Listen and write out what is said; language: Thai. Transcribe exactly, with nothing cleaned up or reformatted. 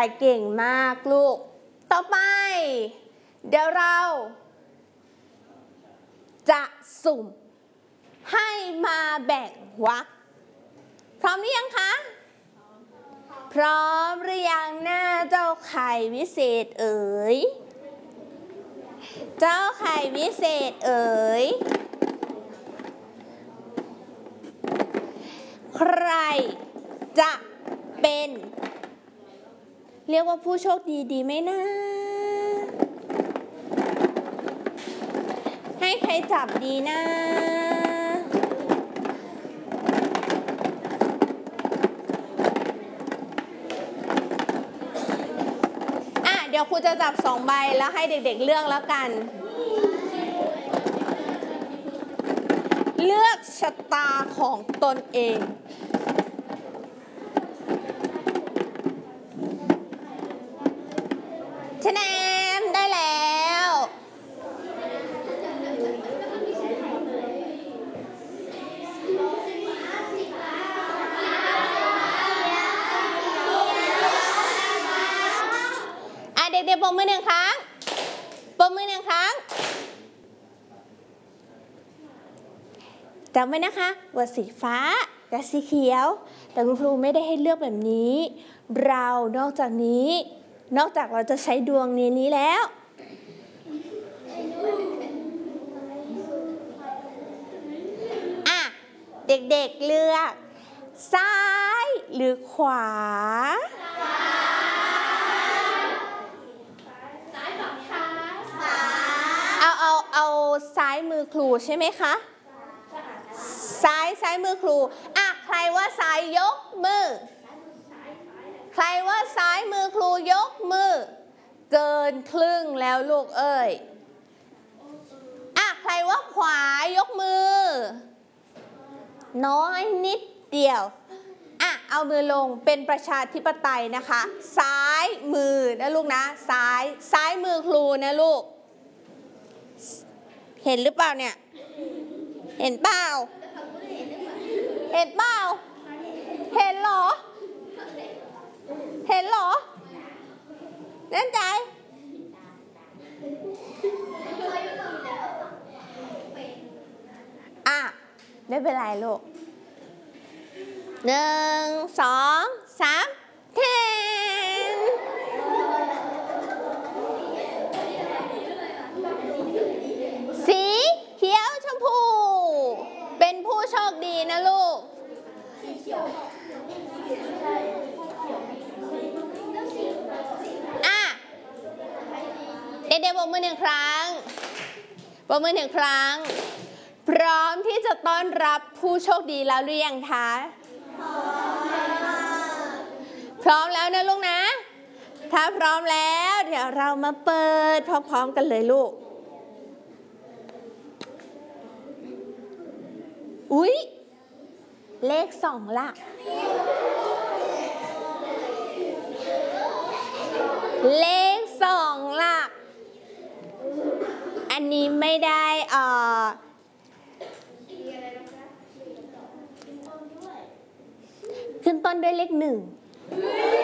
เก่งมากลูกต่อไปเดี๋ยวเราจะสุ่มให้มาแบ่งวรรคพร้อมหรือยังคะพร้อมหรือยังหน้าเจ้าไข่วิเศษเอ๋ยเจ้าไข่วิเศษเอ๋ยใครจะเป็นเรียกว่าผู้โชคดีดีไหมนะให้ใครจับดีนะอ่ะเดี๋ยวครูจะจับสองใบแล้วให้เด็กๆเลือกแล้วกันเลือกชะตาของตนเองชนะได้แล้วอ่ะเด็กๆปรบมือหนึ่งครั้งปรบมือหนึ่งครั้งจำไว้นะคะว่าสีฟ้ากับสีเขียวแต่คุณครูไม่ได้ให้เลือกแบบนี้เรานอกจากนี้นอกจากเราจะใช้ดวงนี้นี้แล้วอ่ะเด็กๆเลือกซ้ายหรือขวาซ้ายฝั่งซ้ายเอาเอาเอาซ้ายมือครูใช่ไหมคะซ้ายซ้ายมือครูอ่ะใครว่าซ้ายยกมือใครว่าซ้ายมือครูยกมือเกินครึ่งแล้วลูกเอ้ยอ่ะใครว่าขวายกมือน้อยนิดเดียวอ่ะเอามือลงเป็นประชาธิปไตยนะคะซ้ายมือนะลูกนะซ้ายซ้ายมือครูนะลูกเห็นหรือเปล่าเนี่ยเห็นเปล่าเห็นเปล่าเห็นเหรอเห็นเหรอแน่ใจอ่ะไม่เป็นไรลูกหนึ่งสองสามเทนสีเขียวชมพูเป็นผู้โชคดีนะลูกอ่ะเด็กๆปรบมือหนึ่งครั้งปรบมือหนึ่งครั้งพร้อมที่จะต้อนรับผู้โชคดีแล้วหรือยังคะพร้อมแล้วนะลูกนะถ้าพร้อมแล้วเดี๋ยวเรามาเปิดพร้อมๆกันเลยลูกอุ๊ยเลขสองหลักเลขสองหลักอันนี้ไม่ได้เอ่อขึ้นต้นด้วยเลขหนึ่ง